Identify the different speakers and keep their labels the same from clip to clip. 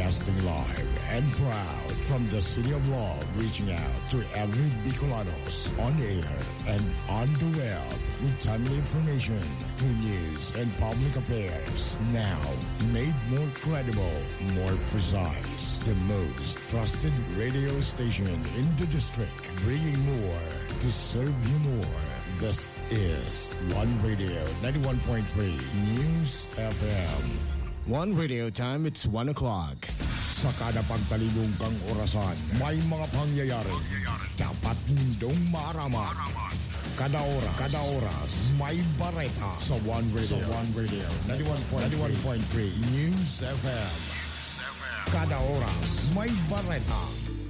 Speaker 1: Broadcasting live and proud from the City of Love, reaching out to every Bicolanos on air and on the web with timely information, true news, and public affairs. Now, made more credible, more precise, the most trusted radio station in the district, bringing more to serve you more. This is One Radio 91.3 News FM. One Radio time, it's 1 o'clock. Sa kada pagtalibong kang orasan, may mga pangyayari. Dapat mundong maaraman. Kada oras, may bareta sa One Radio 91.3 News FM. Kada oras, may bareta.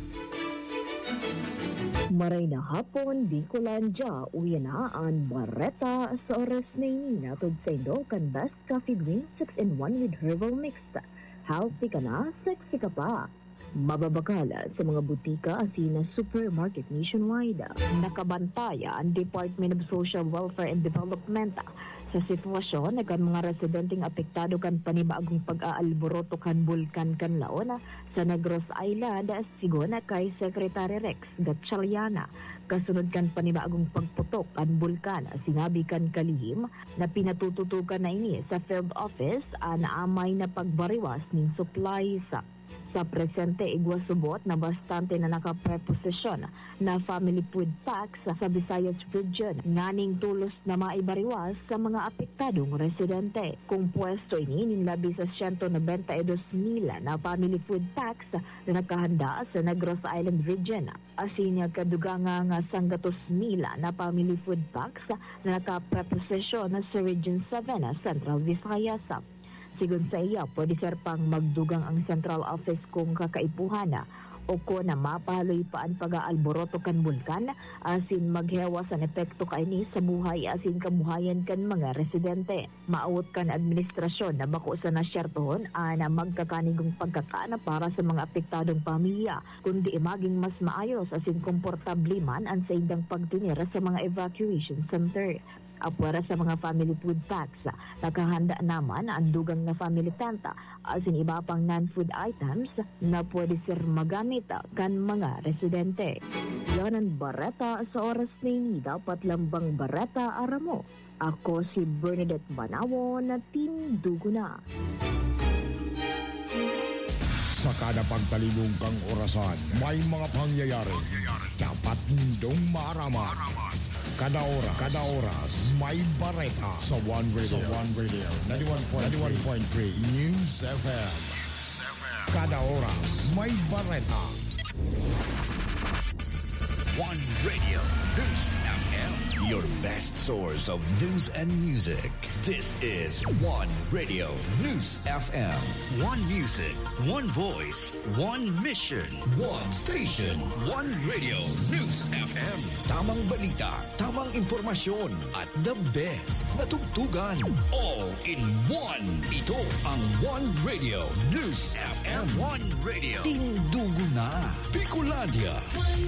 Speaker 2: Maray na hapon, di ko lanja, uya na ang bareta sa oras na ini natod sa Indo kan Best Coffee Green 6-in-1 with Herbal Mixed. Healthy ka na, sexy ka pa. Mababakala sa mga butika asin na supermarket nationwide. Nakabantaya ang Department of Social Welfare and Development sa sitwasyon na kan mga residenteng apektado kan panibagong pag-aalboroto kan bulkan kan laon sa Negros Island sigon kay Secretary Rex Gatchaliana. Kasunod kan panibagong pagputok kan bulkan, sinabi kan kalihim na pinatututukan na ini sa field office na amay na pagbariwas ng supplies. Sa presente, igwasubot na bastante na nakapreposisyon na family food packs sa Visayas region, nganing tulos na maibariwas sa mga apektadong residente. Kung pwesto ini, ninlabi sa 192,000 na family food packs na nakahanda sa Negros Island region. Asinya kaduganga nga 100,000 na family food packs na nakapreposisyon sa Region 7 Central Visayas. Sigun sa iya, pwede sir pang magdugang ang central office kung kakaipuhan o ko na mapahaloy pa ang pag-aalboroto kan bulkan asin maghewas ang epekto kaini sa buhay asin kabuhayan kan mga residente. Maawot kan administrasyon na bako sa nasyertohon na magkakanigong pagkakana para sa mga apektadong pamilya kundi maging mas maayos asin komportable man ang sa indang pagtunira sa mga evacuation center. Apwara sa mga family food packs, nakahanda naman ang dugang na family tent asin iba pang non-food items na pwede sir magamit kan mga residente. Yan ang bareta sa oras na ini, dapat lambang bareta aramo. Ako si Bernadette Banawo na Team Dugo na.
Speaker 1: Sa kada pagtalibong kang orasan, may mga pangyayari. Dapat mundong maaraman. Kada oras, may bareta sa One Radio 91.3 News FM. Kada oras, may bareta.
Speaker 3: One Radio News FM, your best source of news and music. This is One Radio News FM. One music, one voice, one mission, one station. One Radio News FM. Tamang balita, tamang impormasyon, at the best na tugtugan. All in one. Ito ang One Radio News FM. One Radio. Tindugo na. Bicolandia.